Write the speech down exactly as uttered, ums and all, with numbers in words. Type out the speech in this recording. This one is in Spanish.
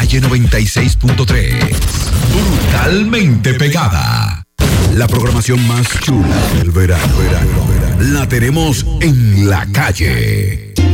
Calle noventa y seis punto tres. Brutalmente pegada. La programación más chula del verano, verano, verano. La tenemos en la calle.